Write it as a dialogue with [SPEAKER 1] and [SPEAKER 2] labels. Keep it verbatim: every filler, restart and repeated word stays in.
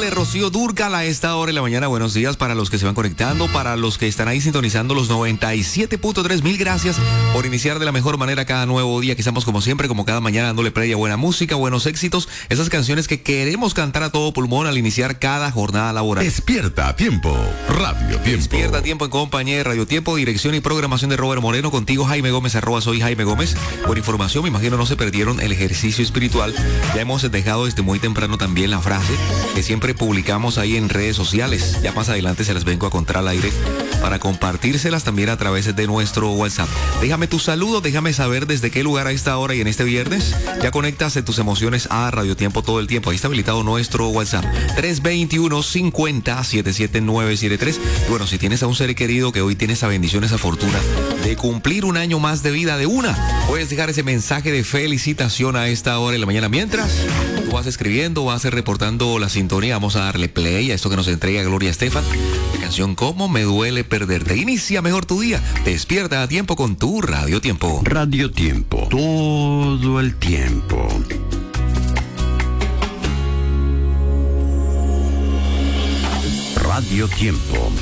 [SPEAKER 1] Miércoles, Rocío Dúrcal a esta hora de la mañana. Buenos días para los que se van conectando, para los que están ahí sintonizando los noventa y siete punto tres. Mil gracias por iniciar de la mejor manera cada nuevo día. Que estamos como siempre, como cada mañana, dándole play a buena música, buenos éxitos. Esas canciones que queremos cantar a todo pulmón al iniciar cada jornada laboral.
[SPEAKER 2] Despierta a tiempo, Radio Tiempo.
[SPEAKER 1] Despierta a tiempo en compañía de Radio Tiempo, dirección y programación de Robert Moreno. Contigo, Jaime Gómez, arroba soy Jaime Gómez. Por información, me imagino no se perdieron el ejercicio espiritual. Ya hemos dejado desde muy temprano también la frase que siempre publicamos ahí en redes sociales. Ya más adelante se las vengo a contar al aire para compartírselas también a través de nuestro WhatsApp. Déjame tu saludo, déjame saber desde qué lugar a esta hora y en este viernes ya conectas tus emociones a Radio Tiempo todo el tiempo. Ahí está habilitado nuestro WhatsApp tres dos uno, cincuenta, setenta y siete nueve siete tres. Y bueno, si tienes a un ser querido que hoy tiene esa bendición, esa fortuna de cumplir un año más de vida de una, puedes dejar ese mensaje de felicitación a esta hora de la mañana. Mientras tú vas escribiendo, vas reportando la sintonía, vamos a darle play a esto que nos entrega Gloria Estefan. La canción Cómo me duele perderte. Inicia mejor tu día. Despierta a tiempo con tu Radio Tiempo.
[SPEAKER 2] Radio Tiempo. Todo el tiempo. Radio Tiempo.